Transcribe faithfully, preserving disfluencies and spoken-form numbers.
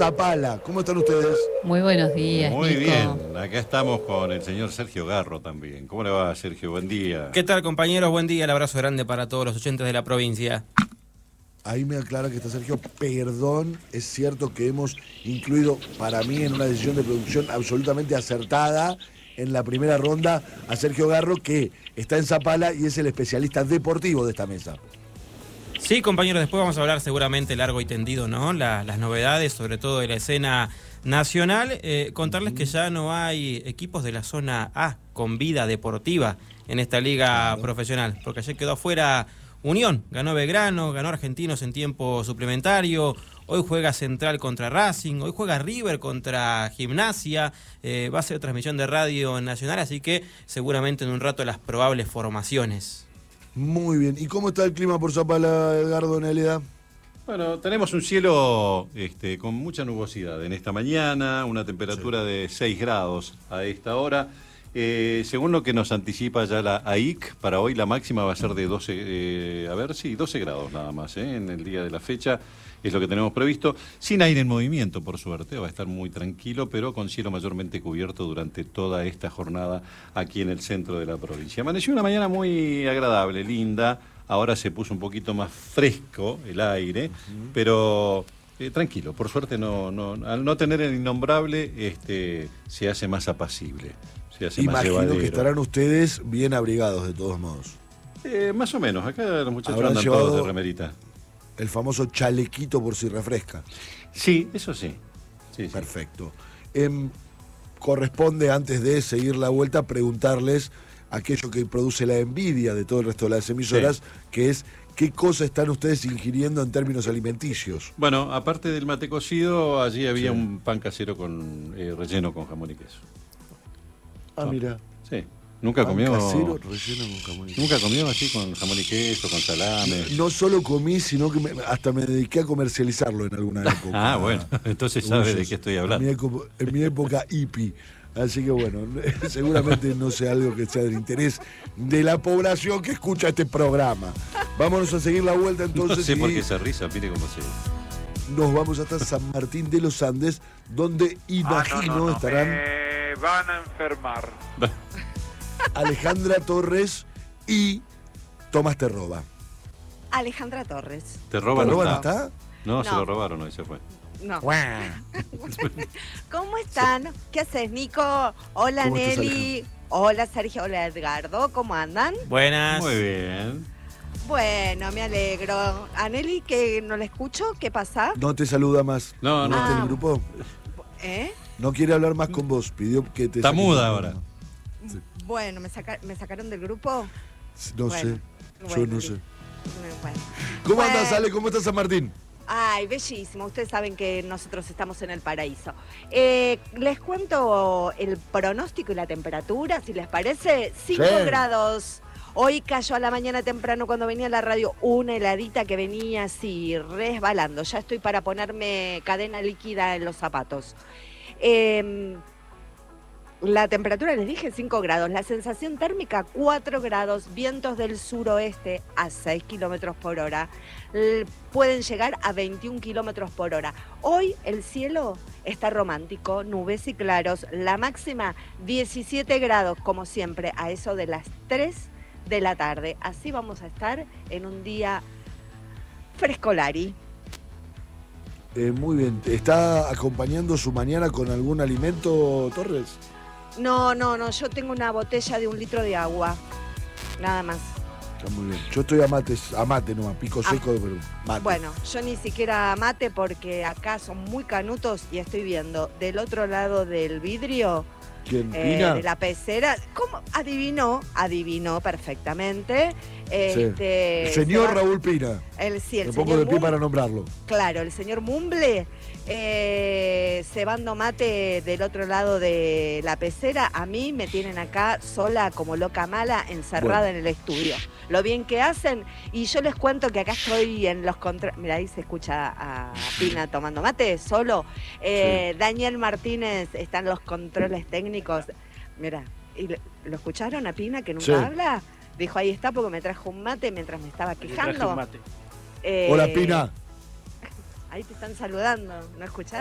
Zapala. ¿Cómo están ustedes? Muy buenos días, Muy Nico. bien, acá estamos con el señor Sergio Garro también. ¿Cómo le va, Sergio? Buen día. ¿Qué tal, compañeros? Buen día, el abrazo grande para todos los oyentes de la provincia. Ahí me aclara que está Sergio. Perdón, es cierto que hemos incluido para mí en una decisión de producción absolutamente acertada en la primera ronda a Sergio Garro, que está en Zapala y es el especialista deportivo de esta mesa. Sí, compañeros, después vamos a hablar seguramente largo y tendido, ¿no? La, las novedades, sobre todo de la escena nacional. Eh, contarles que ya no hay equipos de la zona A con vida deportiva en esta liga claro. profesional, porque ayer quedó afuera Unión, ganó Belgrano, ganó Argentinos en tiempo suplementario, hoy juega Central contra Racing, hoy juega River contra Gimnasia, eh, va a ser transmisión de radio nacional, así que seguramente en un rato las probables formaciones. Muy bien, ¿y cómo está el clima por Zapala, Edgardo, Nélida? Bueno, tenemos un cielo este, con mucha nubosidad en esta mañana, una temperatura sí. de seis grados a esta hora. Eh, según lo que nos anticipa ya la A I C, para hoy la máxima va a ser de doce, eh, a ver, sí, doce grados nada más, eh, en el día de la fecha, es lo que tenemos previsto, sin aire en movimiento, por suerte, va a estar muy tranquilo, pero con cielo mayormente cubierto durante toda esta jornada aquí en el centro de la provincia. Amaneció una mañana muy agradable, linda, ahora se puso un poquito más fresco el aire, uh-huh. pero... Eh, tranquilo, por suerte no, no, al no tener el innombrable este, se hace más apacible, se hace más llevadero. Imagino que estarán ustedes bien abrigados de todos modos. Eh, más o menos, acá los muchachos Habrán andan todos de remerita. El famoso chalequito por si refresca. Sí, eso sí. sí, sí. Perfecto. Eh, corresponde, antes de seguir la vuelta, preguntarles aquello que produce la envidia de todo el resto de las emisoras, sí. que es... ¿Qué cosas están ustedes ingiriendo en términos alimenticios? Bueno, aparte del mate cocido, allí había sí. un pan casero con eh, relleno con jamón y queso. Ah, ¿no? Mira. Sí. ¿Nunca pan comió? casero, relleno con jamón y queso. ¿Nunca comió así con jamón y queso, con salame? No solo comí, sino que me, hasta me dediqué a comercializarlo en alguna época. Ah, bueno. Entonces sabe de qué estoy hablando. En mi, en mi época hippie. Así que bueno, seguramente no sea algo que sea del interés de la población que escucha este programa. Vámonos a seguir la vuelta entonces. No sé por qué se risa, mire cómo se... Nos vamos hasta San Martín de los Andes, donde imagino ah, no, no, no. estarán... Me van a enfermar. Alejandra Torres y Tomás Terroba. Alejandra Torres. ¿Terroba no está? está? No, no, se lo robaron hoy, se fue. No. ¿Cómo están? ¿Qué haces, Nico? Hola, Nelly. Hola, Sergio. Hola, Edgardo. ¿Cómo andan? Buenas. Muy bien. Bueno, me alegro. A Nelly, que no la escucho, ¿qué pasa? No te saluda más. No, no. ¿No está en el grupo? ¿Eh? No quiere hablar más con vos. Pidió que te... Está muda ahora. Sí. Bueno, ¿me, saca... ¿me sacaron del grupo? No bueno, sé. Bueno, Yo no sé. Bueno. ¿Cómo bueno. andas, Ale? ¿Cómo estás, San Martín? Ay, bellísimo. Ustedes saben que nosotros estamos en el paraíso. Eh, les cuento el pronóstico y la temperatura, si les parece. cinco sí. grados. Hoy cayó a la mañana temprano cuando venía a la radio una heladita que venía así resbalando. Ya estoy para ponerme cadena líquida en los zapatos. Eh, La temperatura, les dije, cinco grados. La sensación térmica, cuatro grados. Vientos del suroeste a seis kilómetros por hora. L- pueden llegar a veintiún kilómetros por hora. Hoy el cielo está romántico, nubes y claros. La máxima, diecisiete grados, como siempre, a eso de las tres de la tarde. Así vamos a estar en un día frescolari. Eh, muy bien. ¿Está acompañando su mañana con algún alimento, Torres? No, no, no, yo tengo una botella de un litro de agua, nada más. Está muy bien. Yo estoy a mate, a mate nomás, pico seco, ah, pero mate. Bueno, yo ni siquiera mate porque acá son muy canutos y estoy viendo del otro lado del vidrio. ¿Quién? Eh, ¿Pina? de la pecera. ¿Cómo? Adivinó, adivinó perfectamente. Este, el señor va, Raúl Pina. El, sí, el Me pongo señor de pie Mumble, para nombrarlo. Claro, el señor Mumble, eh, cebando mate del otro lado de la pecera. A mí me tienen acá sola como loca mala, encerrada bueno. en el estudio. Lo bien que hacen. Y yo les cuento que acá estoy en los controles. Mira, ahí se escucha a Pina tomando mate solo. Eh, sí. Daniel Martínez está en los controles técnicos. Mira, ¿y lo, ¿lo escucharon a Pina que nunca sí. habla? Dijo, ahí está porque me trajo un mate mientras me estaba quejando. Un mate. Eh, Hola, Pina. Ahí te están saludando, ¿no escucharon?